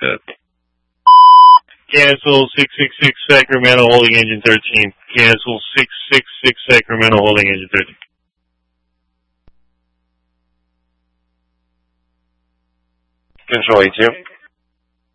Good. Cancel 666 Sacramento holding engine 13. Cancel 666 Sacramento holding engine 13. Control E2.